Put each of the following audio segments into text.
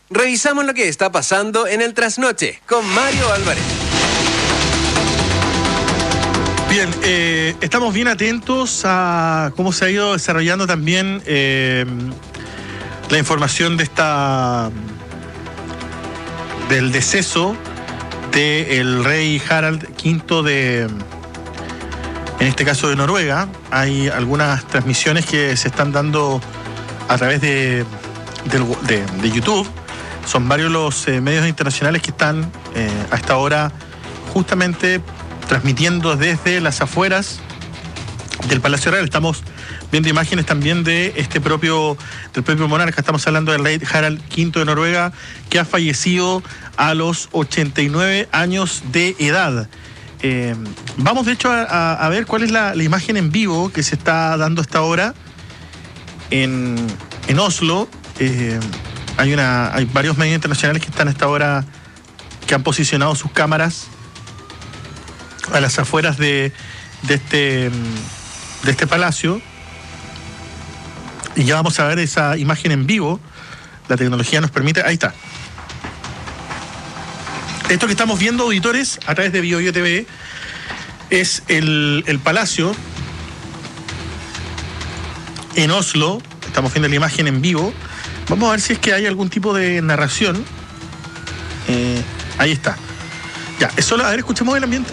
Revisamos lo que está pasando en el trasnoche con Mario Álvarez. Bien, estamos bien atentos a cómo se ha ido desarrollando también la información de del deceso del rey Harald V en este caso de Noruega. Hay algunas transmisiones que se están dando a través de YouTube. Son varios los medios internacionales que están a esta hora justamente transmitiendo desde las afueras del Palacio Real. Estamos viendo imágenes también de del propio monarca. Estamos hablando del rey Harald V de Noruega, que ha fallecido a los 89 años de edad. Vamos de hecho a ver cuál es la imagen en vivo que se está dando hasta ahora en Oslo. Hay varios medios internacionales que están hasta ahora, que han posicionado sus cámaras a las afueras de este palacio, y ya vamos a ver esa imagen en vivo. La tecnología nos permite, ahí está. Esto que estamos viendo, auditores, a través de BioBio TV, es el palacio en Oslo. Estamos viendo la imagen en vivo. Vamos a ver si es que hay algún tipo de narración. Ahí está. Ya, es solo, a ver, escuchemos el ambiente.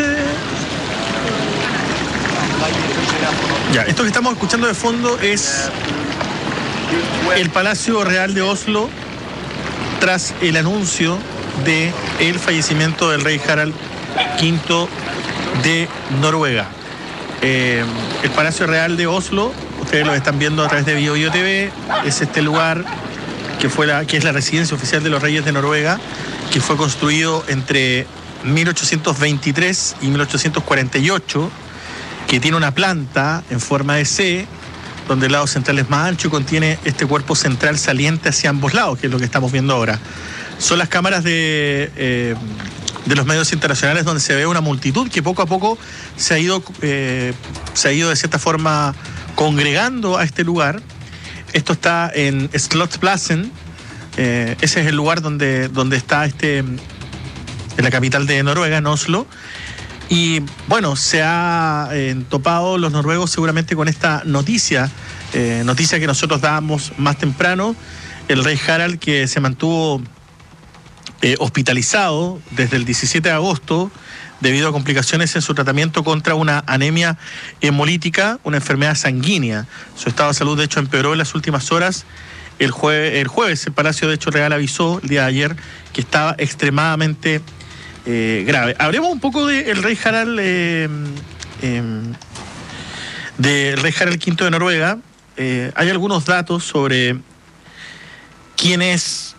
Ya, esto que estamos escuchando de fondo es el Palacio Real de Oslo tras el anuncio de el fallecimiento del rey Harald V de Noruega. El Palacio Real de Oslo, ustedes lo están viendo a través de BioBio TV, es este lugar que es la residencia oficial de los reyes de Noruega, que fue construido entre 1823 y 1848, que tiene una planta en forma de C, donde el lado central es más ancho y contiene este cuerpo central saliente hacia ambos lados, que es lo que estamos viendo ahora. Son las cámaras de los medios internacionales, donde se ve una multitud que poco a poco se ha ido de cierta congregando a este lugar. Esto está en Slottsplassen. Ese es el lugar donde está en la capital de Noruega, en Oslo. Y bueno, se ha topado los noruegos seguramente con esta noticia que nosotros dábamos más temprano. El rey Harald, que se mantuvo hospitalizado desde el 17 de agosto debido a complicaciones en su tratamiento contra una anemia hemolítica, una enfermedad sanguínea. Su estado de salud, de hecho, empeoró en las últimas horas. El jueves, el Palacio, de hecho, Real avisó el día de ayer que estaba extremadamente grave. Hablemos un poco del rey Harald, del rey Harald V de Noruega. Hay algunos datos sobre quién es,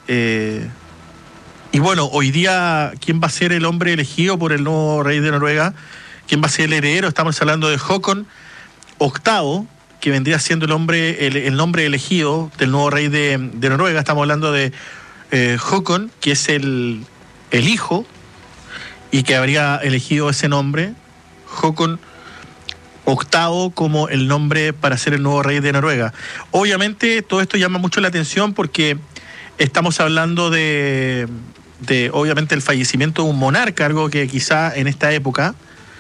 y bueno, hoy día, quién va a ser el hombre elegido por el nuevo rey de Noruega, quién va a ser el heredero. Estamos hablando de Håkon VIII, que vendría siendo el nombre elegido del nuevo rey de Noruega. Estamos hablando de Håkon, que es el hijo, y que habría elegido ese nombre, Håkon VIII, como el nombre para ser el nuevo rey de Noruega. Obviamente todo esto llama mucho la atención porque estamos hablando de obviamente el fallecimiento de un monarca, algo que quizá en esta época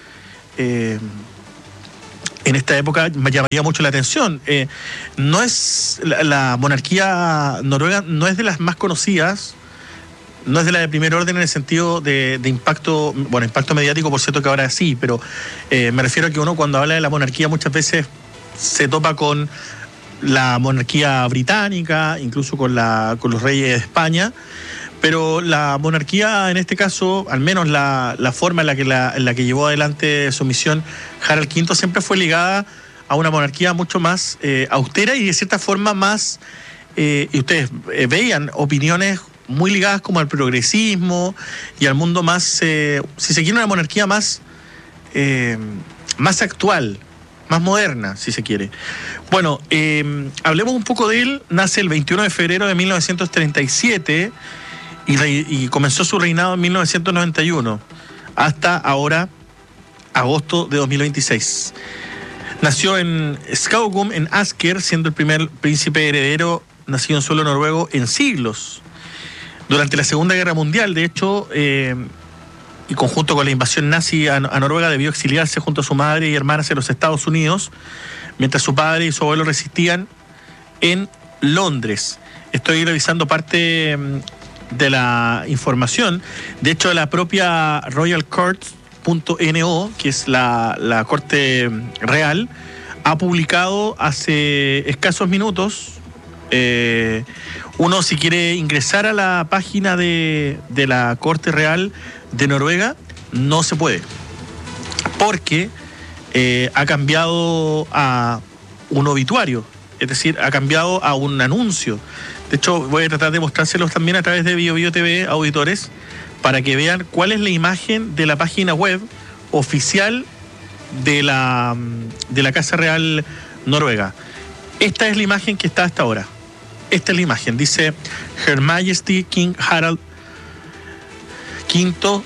llamaría mucho la atención. No es la monarquía noruega, no es de las más conocidas, no es de la de primer orden en el sentido de impacto, bueno, impacto mediático, por cierto que ahora sí, pero me refiero a que uno cuando habla de la monarquía muchas veces se topa con la monarquía británica, incluso con los reyes de España, pero la monarquía en este caso, al menos la forma en la que llevó adelante su misión Harald V, siempre fue ligada a una monarquía mucho más austera y de cierta forma más, y ustedes veían opiniones muy ligadas como al progresismo y al mundo más, si se quiere, una monarquía más actual, más moderna, si se quiere. Bueno, hablemos un poco de él. Nace el 21 de febrero de 1937 y comenzó su reinado en 1991, hasta ahora, agosto de 2026. Nació en Skaugum, en Asker, siendo el primer príncipe heredero nacido en suelo noruego en siglos. Durante la Segunda Guerra Mundial, de hecho, y conjunto con la invasión nazi a Noruega, debió exiliarse junto a su madre y hermanas en los Estados Unidos, mientras su padre y su abuelo resistían en Londres. Estoy revisando parte de la información. De hecho, la propia Royal Court.no, que es la Corte Real, ha publicado hace escasos minutos. Uno, si quiere ingresar a la página de la Corte Real de Noruega, no se puede, porque ha cambiado a un obituario, es decir, ha cambiado a un anuncio. De hecho, voy a tratar de mostrárselos también a través de BioBio TV, auditores, para que vean cuál es la imagen de la página web oficial de la Casa Real Noruega. Esta es la imagen que está hasta ahora. Esta es la imagen. Dice Her Majesty King Harald V.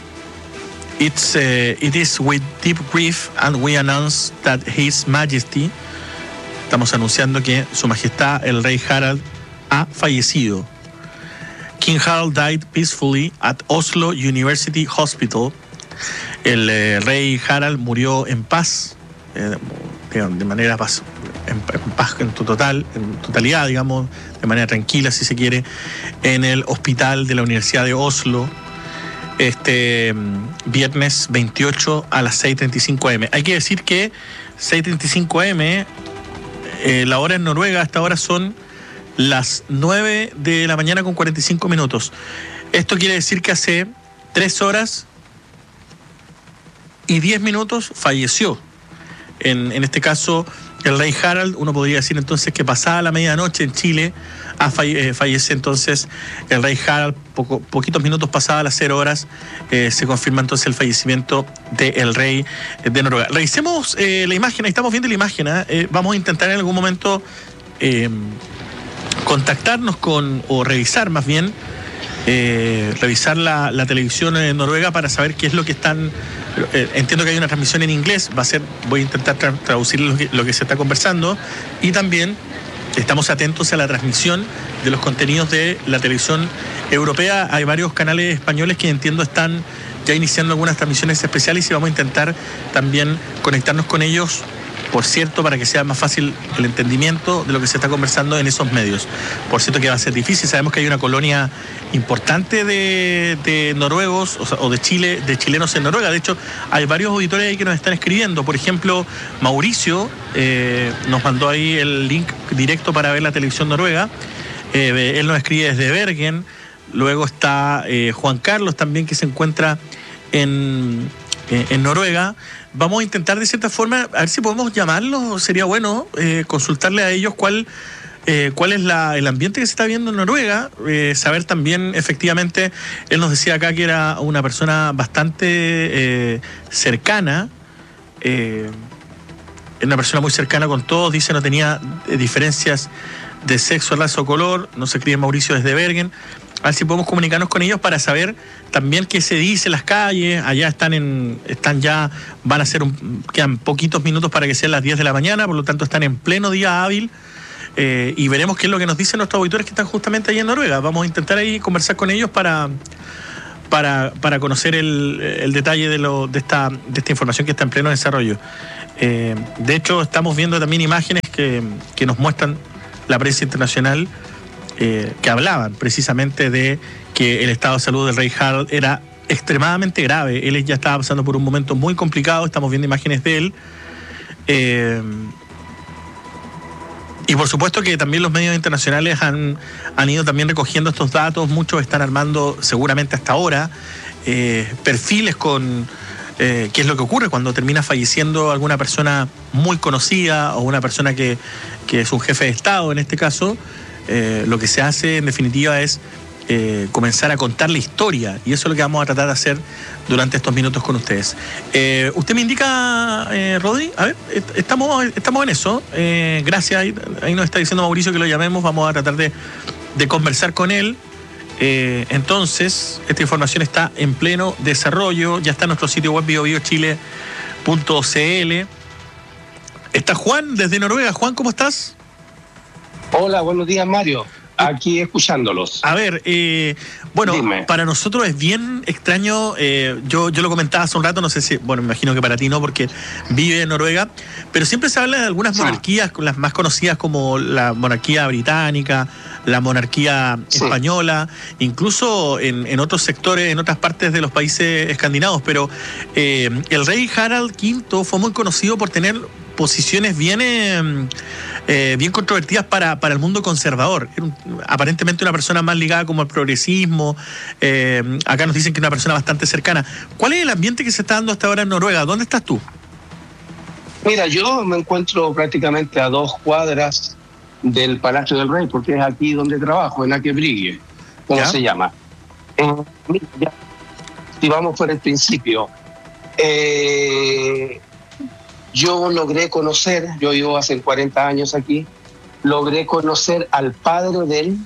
It is with deep grief and we announce that His Majesty, estamos anunciando que Su Majestad el Rey Harald ha fallecido. King Harald died peacefully at Oslo University Hospital. El Rey Harald murió en paz, de manera paz, en paz en totalidad, digamos, de manera tranquila, si se quiere, en el hospital de la Universidad de Oslo, este viernes 28 a las 6:35 am. Hay que decir que 6:35 am, la hora en Noruega hasta ahora son las 9 de la mañana con 45 minutos. Esto quiere decir que hace 3 horas y 10 minutos falleció. En este caso, el Rey Harald. Uno podría decir entonces que pasada la medianoche en Chile fallece entonces el Rey Harald. Poquitos minutos pasadas las 0 horas se confirma entonces el fallecimiento del Rey de Noruega. Revisemos la imagen. Ahí estamos viendo la imagen. Vamos a intentar en algún momento contactarnos o revisar más bien, revisar la televisión en Noruega para saber qué es lo que están. Entiendo que hay una transmisión en inglés. Voy a intentar traducir lo que se está conversando, y también estamos atentos a la transmisión de los contenidos de la televisión europea. Hay varios canales españoles que entiendo están ya iniciando algunas transmisiones especiales, y vamos a intentar también conectarnos con ellos, por cierto, para que sea más fácil el entendimiento de lo que se está conversando en esos medios. Por cierto que va a ser difícil. Sabemos que hay una colonia importante de noruegos, o de chilenos en Noruega. De hecho, hay varios auditores ahí que nos están escribiendo. Por ejemplo, Mauricio nos mandó ahí el link directo para ver la televisión noruega. Él nos escribe desde Bergen. Luego está Juan Carlos también, que se encuentra en Noruega. Vamos a intentar de cierta forma, a ver si podemos llamarlos. Sería bueno consultarle a ellos cuál es el ambiente que se está viendo en Noruega, saber también efectivamente. Él nos decía acá que era una persona bastante cercana, una persona muy cercana con todos. Dice no tenía diferencias de sexo, raza o color. Nos escribe Mauricio desde Bergen. A ver si podemos comunicarnos con ellos para saber también qué se dice en las calles. Allá quedan poquitos minutos para que sean las 10 de la mañana, por lo tanto están en pleno día hábil. Y veremos qué es lo que nos dicen nuestros auditores que están justamente ahí en Noruega. Vamos a intentar ahí conversar con ellos para conocer el detalle de esta información que está en pleno desarrollo. De hecho, estamos viendo también imágenes que nos muestran la prensa internacional, que hablaban precisamente de que el estado de salud del Rey Harald era extremadamente grave. Él ya estaba pasando por un momento muy complicado. Estamos viendo imágenes de él. Y por supuesto que también los medios internacionales han ido también recogiendo estos datos. Muchos están armando, seguramente hasta ahora, perfiles con qué es lo que ocurre cuando termina falleciendo alguna persona muy conocida, o una persona que es un jefe de Estado en este caso. Lo que se hace en definitiva es comenzar a contar la historia, y eso es lo que vamos a tratar de hacer durante estos minutos con ustedes. Usted me indica, Rodri, a ver, estamos en eso. Gracias, ahí nos está diciendo Mauricio que lo llamemos. Vamos a tratar de conversar con él. Entonces, esta información está en pleno desarrollo. Ya está en nuestro sitio web biobiochile.cl. Está Juan desde Noruega. Juan, ¿cómo estás? Hola, buenos días, Mario. Aquí escuchándolos. A ver, bueno, Dime. para nosotros es bien extraño, yo lo comentaba hace un rato, no sé si, bueno, me imagino que para ti no, porque vive en Noruega, pero siempre se habla de algunas monarquías, las más conocidas como la monarquía británica, la monarquía española, incluso en otros sectores, en otras partes de los países escandinavos, pero el rey Harald V fue muy conocido por tener posiciones bien controvertidas para el mundo conservador. Era aparentemente una persona más ligada como al progresismo. Acá nos dicen que es una persona bastante cercana. ¿Cuál es el ambiente que se está dando hasta ahora en Noruega? ¿Dónde estás tú? Mira, yo me encuentro prácticamente a 2 cuadras del Palacio del Rey, porque es aquí donde trabajo, en Akebrige, ¿cómo se llama? Mira, ya, si vamos por el principio, yo logré conocer, yo vivo hace 40 años aquí, logré conocer al padre de él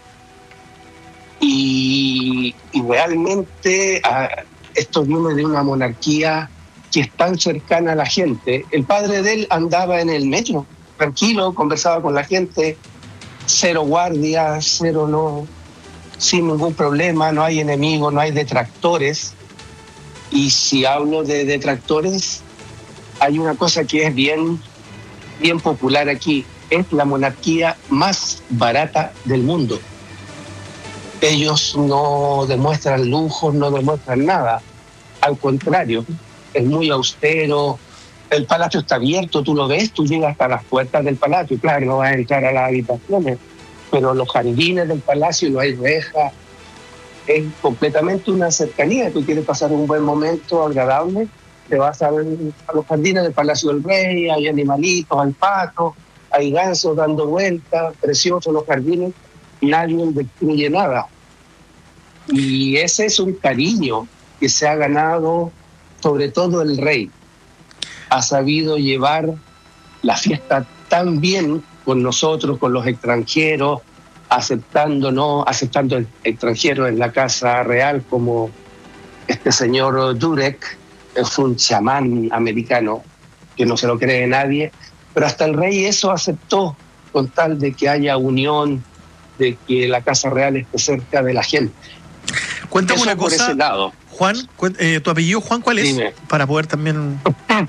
y realmente esto viene de una monarquía que es tan cercana a la gente. El padre de él andaba en el metro, tranquilo, conversaba con la gente, 0 guardias, 0 no, sin ningún problema, no hay enemigos, no hay detractores. Y si hablo de detractores, hay una cosa que es bien popular aquí, es la monarquía más barata del mundo. Ellos no demuestran lujos, no demuestran nada, al contrario, es muy austero. El palacio está abierto, tú lo ves, tú llegas hasta las puertas del palacio, claro, no vas a entrar a las habitaciones, pero los jardines del palacio no hay rejas, es completamente una cercanía. Tú quieres pasar un buen momento agradable, te vas a los jardines del Palacio del Rey, hay animalitos, hay patos, hay gansos dando vueltas, preciosos los jardines, nadie destruye nada. Y ese es un cariño que se ha ganado, sobre todo el rey. Ha sabido llevar la fiesta tan bien con nosotros, con los extranjeros, aceptando extranjeros en la Casa Real, como este señor Durek, es un chamán americano que no se lo cree nadie, pero hasta el rey eso aceptó, con tal de que haya unión, de que la Casa Real esté cerca de la gente. Cuéntame eso una cosa, por ese lado. Juan, ¿tu apellido, Juan, cuál es? Dime. Para poder también...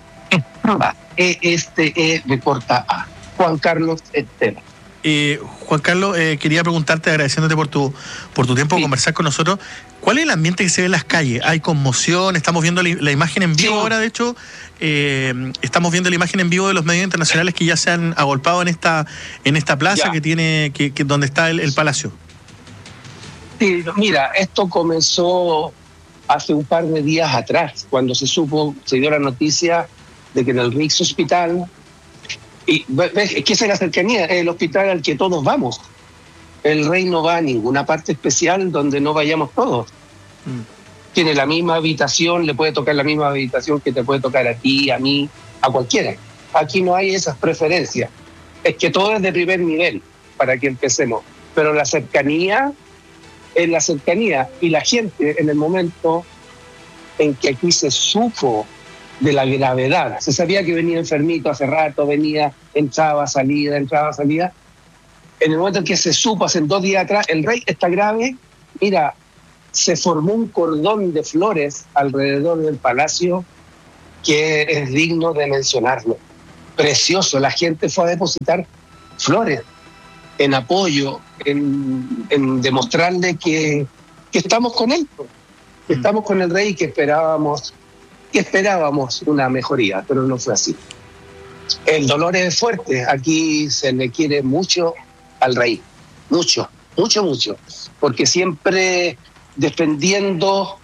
Me corta A. Juan Carlos Esteban. Juan Carlos, quería preguntarte, agradeciéndote por tu tiempo de conversar con nosotros, ¿cuál es el ambiente que se ve en las calles? ¿Hay conmoción? Estamos viendo la imagen en vivo ahora, de hecho, estamos viendo la imagen en vivo de los medios internacionales que ya se han agolpado en esta plaza que tiene, donde está el palacio. Sí, mira, esto comenzó hace un par de días atrás, cuando se dio la noticia de que en el Rikshospital, y ves, que esa es la cercanía, es el hospital al que todos vamos. El rey no va a ninguna parte especial donde no vayamos todos. Tiene la misma habitación, le puede tocar la misma habitación que te puede tocar a ti, a mí, a cualquiera. Aquí no hay esas preferencias. Es que todo es de primer nivel, para que empecemos. Pero la cercanía es la cercanía. Y la gente, en el momento en que aquí se supo de la gravedad, se sabía que venía enfermito hace rato, entraba, salida. En el momento en que se supo, hace 2 días atrás, el rey está grave, mira, se formó un cordón de flores alrededor del palacio que es digno de mencionarlo. Precioso, la gente fue a depositar flores en apoyo, en demostrarle que estamos con él, que estamos con el rey y que esperábamos una mejoría, pero no fue así. El dolor es fuerte, aquí se le quiere mucho al rey, mucho, porque siempre defendiendo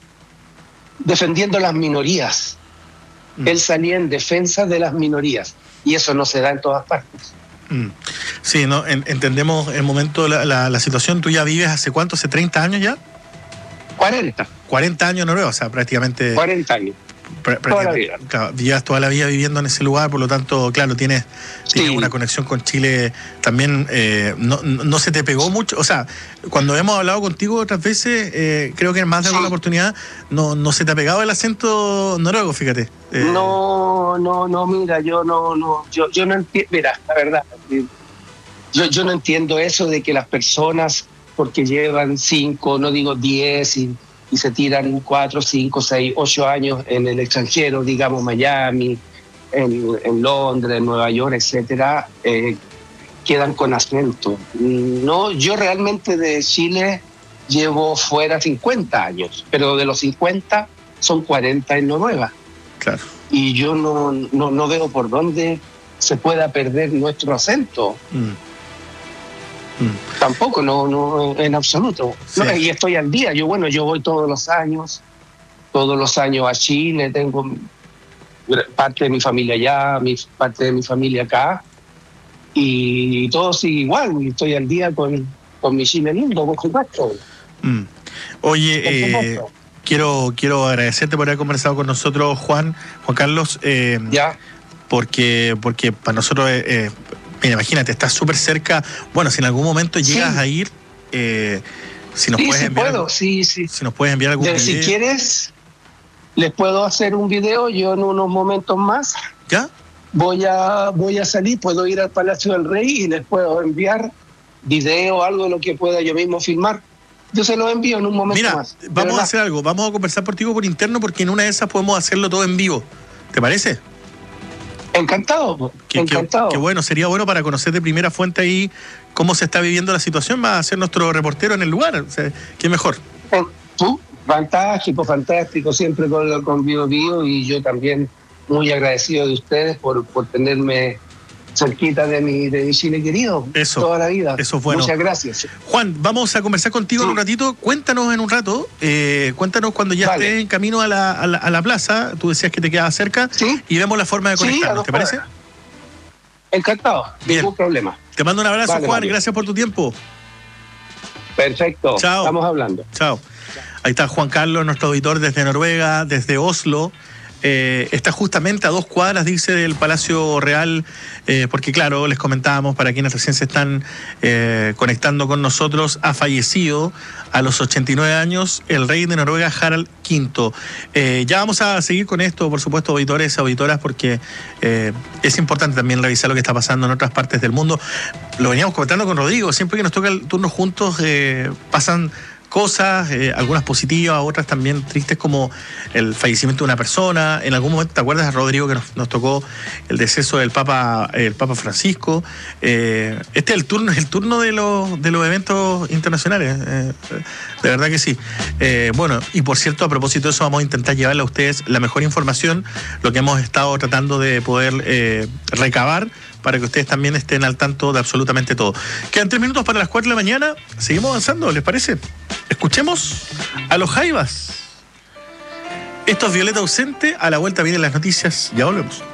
las minorías. Él salía en defensa de las minorías y eso no se da en todas partes. Sí, no, entendemos el momento, la situación. ¿Tú ya vives hace cuánto? ¿Hace 30 años ya? 40. 40 años en Noruega, o sea, prácticamente... 40 años. Toda la vida. Claro, llevas toda la vida viviendo en ese lugar, por lo tanto, claro, tienes una conexión con Chile también. No se te pegó mucho, o sea, cuando hemos hablado contigo otras veces, creo que en más de alguna oportunidad, no se te ha pegado el acento noruego, fíjate. No, mira, yo no entiendo, mira, la verdad, Yo no entiendo eso de que las personas, porque llevan 5, no digo 10, y se tiran 4, 5, 6, 8 años en el extranjero, digamos Miami, en Londres, en Nueva York, etcétera, quedan con acento. No, yo realmente de Chile llevo fuera 50 años, pero de los 50 son 40 en Noruega. Claro. Y yo no veo por dónde se pueda perder nuestro acento. Tampoco, no en absoluto. Sí. No, y estoy al día. Yo voy todos los años a Chile, tengo parte de mi familia allá, parte de mi familia acá, y todo sigue igual, y estoy al día con mi Chile lindo, por supuesto. Oye, quiero agradecerte por haber conversado con nosotros, Juan Carlos, Ya. porque para nosotros, mira, imagínate, estás súper cerca. Bueno, si en algún momento llegas a ir, si nos puedes enviar, si nos puedes enviar algún video. Si quieres, les puedo hacer un video yo en unos momentos más. ¿Ya? Voy a salir, puedo ir al Palacio del Rey y les puedo enviar video, algo de lo que pueda yo mismo filmar. Yo se lo envío en un momento más. Mira, vamos a hacer algo, vamos a conversar contigo por interno, porque en una de esas podemos hacerlo todo en vivo. ¿Te parece? Encantado, encantado. Qué bueno, sería bueno para conocer de primera fuente ahí cómo se está viviendo la situación. Va a ser nuestro reportero en el lugar, o sea, qué mejor. Tú, fantástico, siempre con Bio, y yo también muy agradecido de ustedes por tenerme cerquita de mi Chile querido. Eso, toda la vida. Eso es bueno. Muchas gracias. Juan, vamos a conversar contigo en un ratito. Cuéntanos en un rato, cuéntanos cuando ya estés en camino a la plaza. Tú decías que te quedabas cerca, y vemos la forma de conectarnos. ¿Te parece? Encantado, ningún problema. Te mando un abrazo, Juan, gracias por tu tiempo. Perfecto. Chao. Estamos hablando. Chao. Ahí está Juan Carlos, nuestro auditor desde Noruega, desde Oslo. Está justamente a 2 cuadras, dice, del Palacio Real, porque claro, les comentábamos, para quienes recién se están conectando con nosotros, ha fallecido a los 89 años el rey de Noruega, Harald V. Ya vamos a seguir con esto, por supuesto, auditores, auditoras, porque es importante también revisar lo que está pasando en otras partes del mundo. Lo veníamos comentando con Rodrigo, siempre que nos toca el turno juntos pasan cosas, algunas positivas, otras también tristes, como el fallecimiento de una persona. En algún momento, ¿te acuerdas, Rodrigo, que nos tocó el deceso del Papa Francisco? Este es el turno de los eventos internacionales, de verdad que sí. Bueno, y por cierto, a propósito de eso, vamos a intentar llevarle a ustedes la mejor información, lo que hemos estado tratando de poder recabar, para que ustedes también estén al tanto de absolutamente todo. Quedan 3 minutos para las 4 de la mañana. Seguimos avanzando, ¿les parece? Escuchemos a los Jaivas. Esto es Violeta Ausente. A la vuelta vienen las noticias. Ya volvemos.